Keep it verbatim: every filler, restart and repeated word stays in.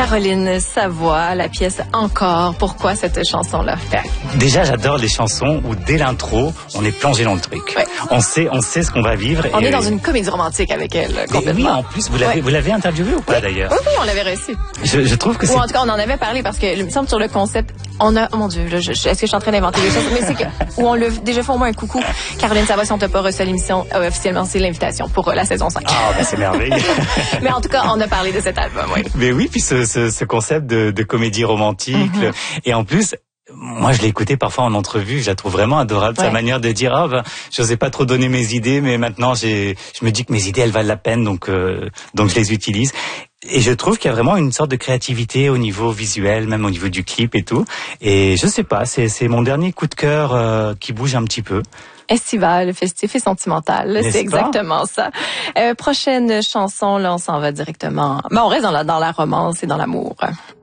Caroline Savoie, la pièce Encore. Pourquoi cette chanson-là? Déjà, j'adore les chansons où dès l'intro, on est plongé dans le truc. Ouais. On sait, on sait ce qu'on va vivre. On et est dans une comédie romantique avec elle, complètement. Mais oui, en plus, vous l'avez, ouais. vous l'avez interviewé ou pas oui. d'ailleurs? Oui, oui, on l'avait reçu. Je, je trouve que c'est... Ou en tout cas, on en avait parlé parce que, il me semble, sur le concept, on a, oh mon Dieu, je, je, est-ce que je suis en train d'inventer des choses? Mais c'est que, où on l'a déjà fait au moins un coucou. Caroline Savoie, si on t'a pas reçu à l'émission, euh, officiellement, c'est l'invitation pour euh, la saison cinq. Ah, ben c'est merveilleux. Mais en tout cas, on a parlé de cet album, oui. Mais oui, puis ce, ce, ce concept de, de comédie romantique. Mm-hmm. Le, et en plus, moi, je l'ai écouté parfois en entrevue. Je la trouve vraiment adorable, ouais. sa manière de dire, ah, oh, ben, j'osais pas trop donner mes idées, mais maintenant, j'ai, je me dis que mes idées, elles valent la peine, donc, euh, donc je les utilise. Et je trouve qu'il y a vraiment une sorte de créativité au niveau visuel, même au niveau du clip et tout. Et je sais pas, c'est, c'est mon dernier coup de cœur euh, qui bouge un petit peu. Estival, festif et sentimental, n'est-ce c'est pas? Exactement ça. Euh, prochaine chanson, là, on s'en va directement. Ben, on reste dans la, dans la romance et dans l'amour.